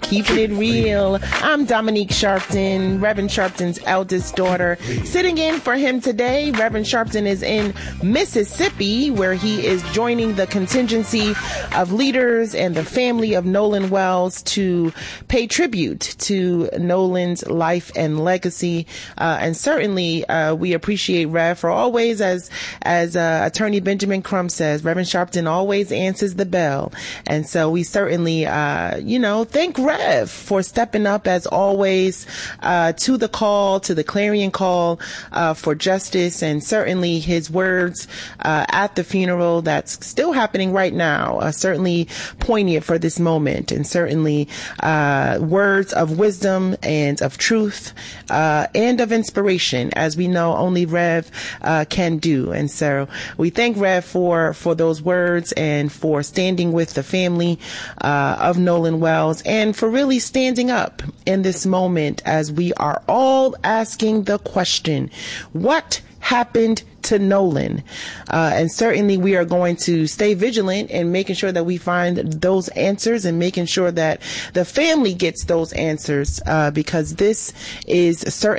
Keeping it real. I'm Dominique Sharpton, Reverend Sharpton's eldest daughter. Sitting in for him today, Reverend Sharpton is in Mississippi, where he is joining the contingency of leaders and the family of Nolan Wells to pay tribute to Nolan's life and legacy. And certainly, we appreciate Rev for always, as Attorney Benjamin Crump says, Reverend Sharpton always answers the bell. And so we certainly, thank Rev for stepping up as always, to the call, to the clarion call, for justice, and certainly his words, at the funeral that's still happening right now, certainly poignant for this moment, and certainly, words of wisdom and of truth, and of inspiration, as we know only Rev, can do. And so we thank Rev for those words and for standing with the family, of Nolan Wells, and for really standing up in this moment as we are all asking the question, what happened to Nolan? And certainly we are going to stay vigilant in making sure that we find those answers and making sure that the family gets those answers, because this is certainly